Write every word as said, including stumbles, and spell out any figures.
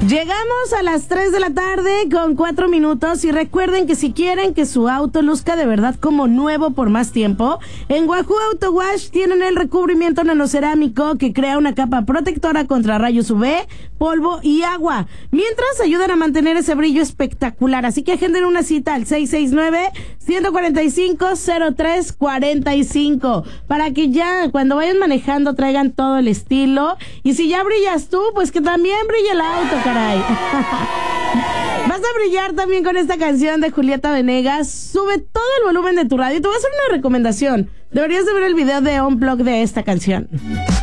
Llegamos a las tres de la tarde con cuatro minutos y recuerden que si quieren que su auto luzca de verdad como nuevo por más tiempo, en Wahoo Auto Wash tienen el recubrimiento nanocerámico que crea una capa protectora contra rayos U V, polvo y agua, mientras ayudan a mantener ese brillo espectacular. Así que agenden una cita al seis seis nueve, uno cuatro cinco, cero tres cuatro cinco para que ya cuando vayan manejando traigan todo el estilo. Y si ya brillas tú, pues que también brille el auto, caray. Vas a brillar también con esta canción de Julieta Venegas. Sube todo el volumen de tu radio. Te voy a hacer una recomendación. Deberías de ver el video de Unplugged de esta canción.